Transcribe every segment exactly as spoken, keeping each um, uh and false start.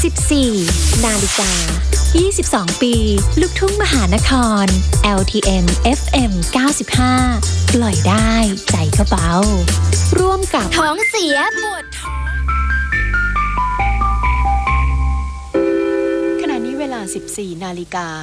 สิบสี่ นาฬิกา ยี่สิบสอง ปีลูกทุ่งมหานคร แอล ที เอ็ม เอฟ เอ็ม เก้าสิบห้า ปล่อยได้ใจก็เบาร่วมกับท้องเสียปวดท้องขณะนี้เวลา สิบสี่ นาฬิกา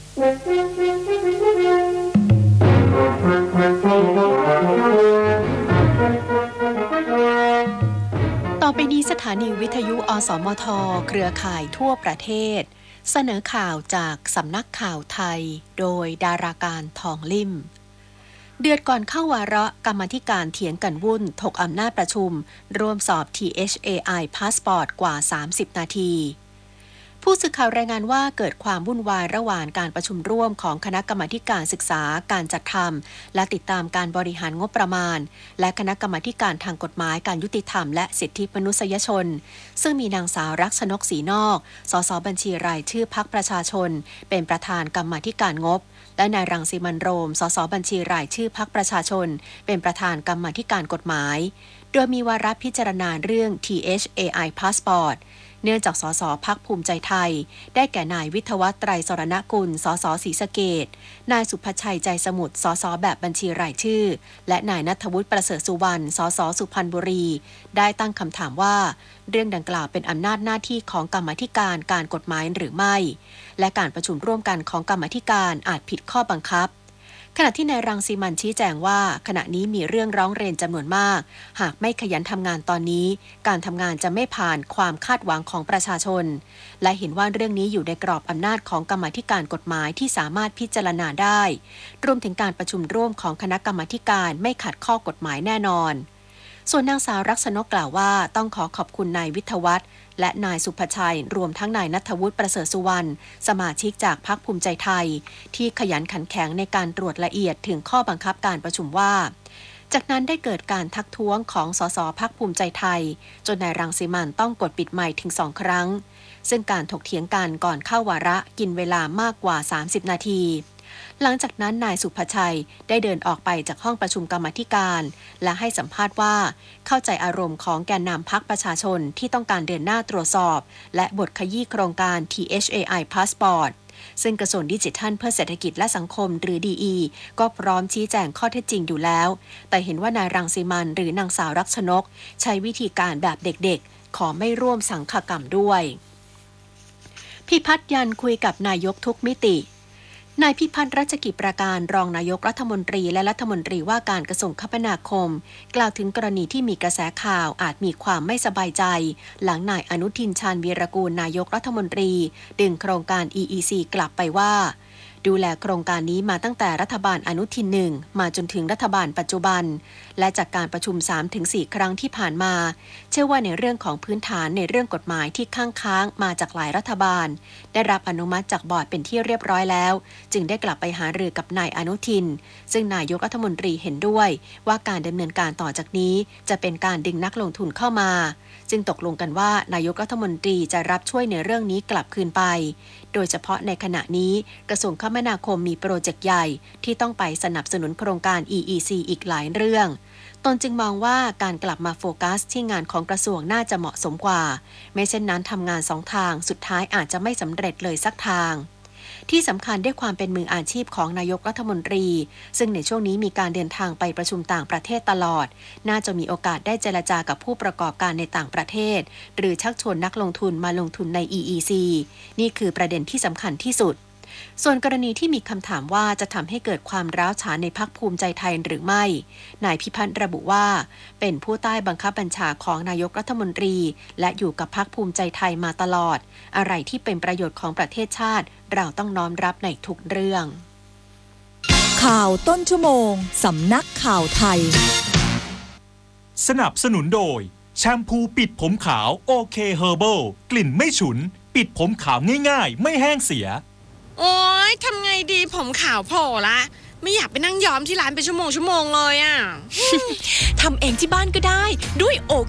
ต่อไปนี้สถานีวิทยุอสมทเครือข่ายทั่วประเทศเสนอข่าวจากสำนักข่าวไทยโดยดาราการทองลิ่มเดือนก่อนเข้าวาระกรรมาธิการเถียงกันวุ่นถกอำนาจประชุมร่วมสอบ ที เอช เอ ไอ Passport กว่า สามสิบ นาทีผู้สื่อข่าวรายงานว่าเกิดความวุ่นวายระหว่างการประชุมร่วมของคณะกรรมาการศึกษาการจัดทำและติดตามการบริหารงบประมาณและคณะกรรมาการทางกฎหมายการยุติธรรมและสิทธิมนุษยชนซึ่งมีนางสาวรักชนกศรีนอกสสบัญชีรายชื่อพรรคประชาชนเป็นประธานกรรมาการงบและนายรังสิมันต์โรมสสบัญชีรายชื่อพรรคประชาชนเป็นประธานกรรมาการกฎหมายโดยมีวาระพิจารณาเรื่อง ที เอช เอ ไอ Passportเนื่องจากสสพรรคภูมิใจไทยได้แก่นายวิทยวัฒน์ไตรสรณกุลสสศรีสะเกษนายสุภชัยใจสมุทรสสแบบบัญชีรายชื่อและนายณัฐวุฒิประเสริฐสุวรรณสสสุพรรณบุรีได้ตั้งคำถามว่าเรื่องดังกล่าวเป็นอำนาจหน้าที่ของกรรมาธิการการกฎหมายหรือไม่และการประชุมร่วมกันของกรรมาธิการอาจผิดข้อบังคับขณะที่นายรังสิมันต์ชี้แจงว่าขณะนี้มีเรื่องร้องเรียนจำนวนมากหากไม่ขยันทำงานตอนนี้การทำงานจะไม่ผ่านความคาดหวังของประชาชนและเห็นว่าเรื่องนี้อยู่ในกรอบอำนาจของกรรมาธิการกฎหมายที่สามารถพิจารณาได้รวมถึงการประชุมร่วมของคณะกรรมาธิการไม่ขัดข้อกฎหมายแน่นอนส่วนนางสาวรักษณกกล่าวว่าต้องขอขอบคุณนายวิทยวัฒน์และนายสุภชัยรวมทั้งนายณัฐวุฒิประเสริฐสุวรรณสมาชิกจากพรรคภูมิใจไทยที่ขยันขันแข็งในการตรวจละเอียดถึงข้อบังคับการประชุมว่าจากนั้นได้เกิดการทักท้วงของสสพรรคภูมิใจไทยจนนายรังสิมันต์ต้องกดปิดไมค์ถึงสองครั้งซึ่งการถกเถียงกันก่อนเข้าวาระกินเวลามากกว่าสามสิบนาทีหลังจากนั้นนายสุภชัยได้เดินออกไปจากห้องประชุมกรรมาธิการและให้สัมภาษณ์ว่าเข้าใจอารมณ์ของแกนนำพรรคประชาชนที่ต้องการเดินหน้าตรวจสอบและบทขยี้โครงการ ที เอช เอ ไอ Passport ซึ่งกระทรวงดิจิทัลเพื่อเศรษฐกิจและสังคมหรือ ดี อี ก็พร้อมชี้แจงข้อเท็จจริงอยู่แล้วแต่เห็นว่านายรังสิมันต์หรือนางสาวรักชนกใช้วิธีการแบบเด็กๆขอไม่ร่วมสังฆกรรมด้วยพิพัฒน์ยันคุยกับนายกทุกมิตินายพิพัฒน์รัชกิจประการรองนายกรัฐมนตรีและรัฐมนตรีว่าการกระทรวงคมนาคมกล่าวถึงกรณีที่มีกระแสข่าวอาจมีความไม่สบายใจหลังนายอนุทินชาญวีรกูลนายกรัฐมนตรีดึงโครงการ อี อี ซี กลับไปว่าดูแลโครงการนี้มาตั้งแต่รัฐบาลอนุทินหนึ่งมาจนถึงรัฐบาลปัจจุบันและจากการประชุม สามถึงสี่ ครั้งที่ผ่านมาเชื่อว่าในเรื่องของพื้นฐานในเรื่องกฎหมายที่ค้างค้างมาจากหลายรัฐบาลได้รับอนุมัติจากบอร์ดเป็นที่เรียบร้อยแล้วจึงได้กลับไปหารือกับนายอนุทินซึ่งนายกรัฐมนตรีเห็นด้วยว่าการดำเนินการต่อจากนี้จะเป็นการดึงนักลงทุนเข้ามาจึงตกลงกันว่านายกรัฐมนตรีจะรับช่วยในเรื่องนี้กลับคืนไปโดยเฉพาะในขณะนี้กระทรวงคมนาคมมีโปรเจกต์ใหญ่ที่ต้องไปสนับสนุนโครงการ อี อี ซี อีกหลายเรื่องตนจึงมองว่าการกลับมาโฟกัสที่งานของกระทรวงน่าจะเหมาะสมกว่าไม่เช่นนั้นทำงานสองทางสุดท้ายอาจจะไม่สำเร็จเลยสักทางที่สำคัญด้วยความเป็นมืออาชีพของนายกรัฐมนตรีซึ่งในช่วงนี้มีการเดินทางไปประชุมต่างประเทศตลอดน่าจะมีโอกาสได้เจรจากับผู้ประกอบการในต่างประเทศหรือชักชวนนักลงทุนมาลงทุนใน อี อี ซี นี่คือประเด็นที่สำคัญที่สุดส่วนกรณีที่มีคำถามว่าจะทำให้เกิดความร้าวฉานในพรรคภูมิใจไทยหรือไม่นายพิพัฒน์ระบุว่าเป็นผู้ใต้บังคับบัญชาของนายกรัฐมนตรีและอยู่กับพรรคภูมิใจไทยมาตลอดอะไรที่เป็นประโยชน์ของประเทศชาติเราต้องน้อมรับในทุกเรื่องข่าวต้นชั่วโมงสำนักข่าวไทยสนับสนุนโดยแชมพูปิดผมขาวโอเคเฮอร์เบิลกลิ่นไม่ฉุนปิดผมขาวง่ายๆไม่แห้งเสียโอ๊ยทำไงดีผมขาวโผล่ละไม่อยากไปนั่งย้อมที่ร้านเป็นชั่วโมงชั่วโมงเลยอ่ะทำเองที่บ้านก็ได้ด้วยโอ